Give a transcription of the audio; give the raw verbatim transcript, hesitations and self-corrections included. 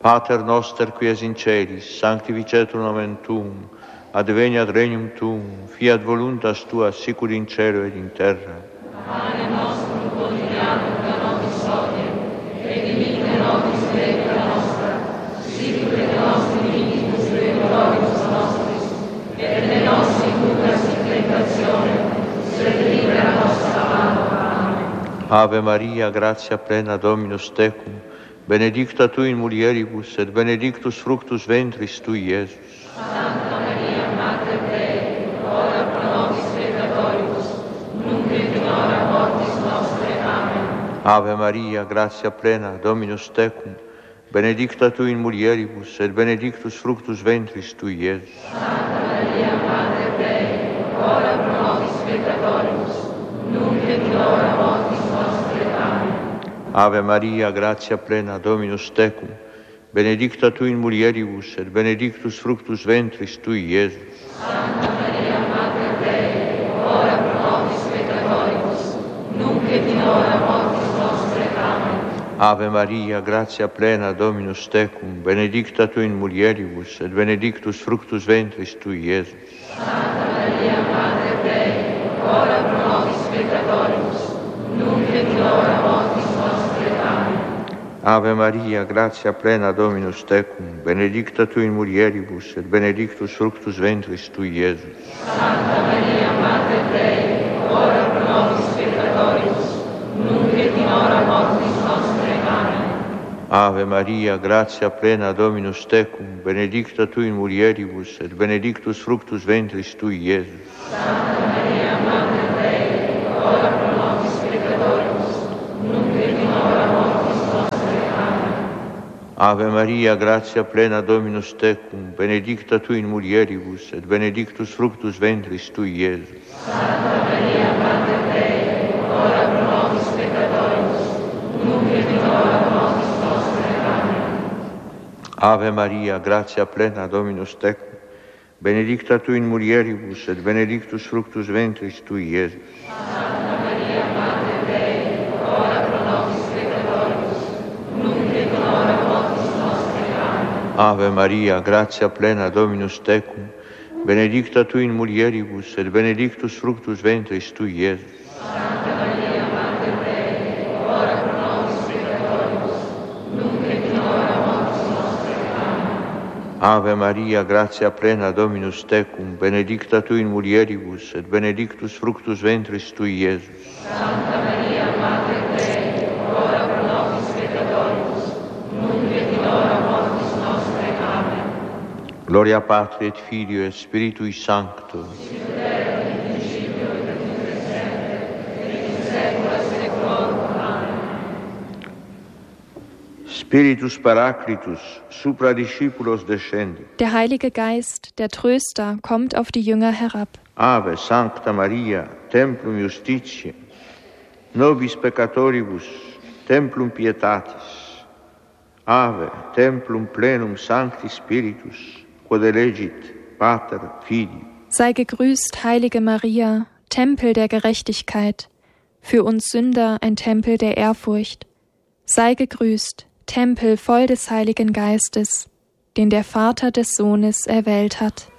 Pater noster qui es in celis, sanctificetur nomen tuum, adveniat regnum tuum, fiat voluntas tua sicur in cielo ed in terra. Pane nostrum quotidianum da nobis hodie, et dimitte nobis debita nostra, sicur et nostri limitus deudoribus nostris, et ne nos inducas in tentatione, sed libera nos a malo. Amen. Ave Maria, gratia plena, Dominus tecum, benedicta tu in mulieribus, et benedictus fructus ventris tui, Iesus. Santa Maria, Mater Dei, ora pro nobis peccatoribus, nunc et in hora mortis nostre. Amen. Ave Maria, gratia plena, Dominus tecum, benedicta tu in mulieribus, et benedictus fructus ventris tui, Iesus. Santa Maria, Mater Dei, ora pro nobis peccatoribus, nunc et in hora mortis nostre. Amen. Ave Maria, gratia plena, Dominus tecum, benedicta tu in mulieribus, et benedictus fructus ventris tui, Iesus. Santa Maria, Mater Dei, ora pro nobis peccatoribus, nunc et in hora mortis nostre. Amen. Ave Maria, gratia plena, Dominus tecum, benedicta tu in mulieribus, et benedictus fructus ventris tui, Iesus. Santa Maria, Mater Dei, ora pro nobis peccatoribus, nunc et in hora mortis nostre. Amen. Ave Maria, gratia plena, Dominus tecum, benedicta tu in mulieribus, et benedictus fructus ventris tui, Iesus. Santa Maria, Mater Dei, ora pro nobis peccatoribus, nunc et in hora mortis nostre. Amen. Ave Maria, gratia plena, Dominus tecum, benedicta tu in mulieribus, et benedictus fructus ventris tui, Iesus. Santa Maria, Mater Dei, ora pro nobis peccatoribus, nunc et in hora mortis nostre. Amen. Ave Maria, gratia plena, Dominus tecum, benedicta tu in mulieribus, et benedictus fructus ventris tui, Iesus. Santa Maria, Mater Dei, ora pro nobis peccatoribus, nunc et in hora mortis nostre. Amen. Ave Maria, gratia plena, Dominus tecum, benedicta tu in mulieribus, et benedictus fructus ventris tui, Iesus. Santa Maria, Mater Dei, ora pro nobis peccatoribus, nunc et in hora mortis nostre. Amen. Ave Maria, gratia plena, Dominus tecum, benedicta tu in mulieribus, et benedictus fructus ventris tui, Iesus. Santa Maria, Mater Dei, ora pro nobis peccatoribus, nunc et in hora mortis nostre. Amen. Ave Maria, gratia plena, Dominus tecum, benedicta tu in mulieribus, et benedictus fructus ventris tui, Iesus. Santa Maria, Mater Dei, ora pro nobis peccatoribus, nunc et in hora mortis nostre. Amen. Gloria Patri et Filio et Spiritui Sancto. Sic erat in principio et nunc et semper, et in saecula saeculorum. Amen. Spiritus Paraclitus, supra discipulos descendi. Der Heilige Geist, der Tröster, kommt auf die Jünger herab. Ave Sancta Maria, Templum Justitiae, nobis peccatoribus, Templum Pietatis. Ave, Templum plenum Sancti Spiritus, quod elegit Pater Filii. Sei gegrüßt, heilige Maria, Tempel der Gerechtigkeit, für uns Sünder ein Tempel der Ehrfurcht. Sei gegrüßt, Tempel voll des Heiligen Geistes, den der Vater des Sohnes erwählt hat.